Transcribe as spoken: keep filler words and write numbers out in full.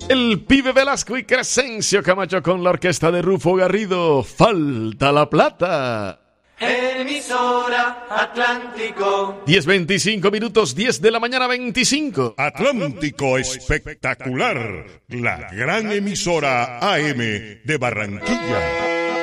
El Pibe Velasco y Crescencio Camacho con la orquesta de Rufo Garrido. Falta la plata. Emisora Atlántico. diez veinticinco minutos, diez de la mañana veinticinco. Atlántico Espectacular, la gran emisora A M de Barranquilla.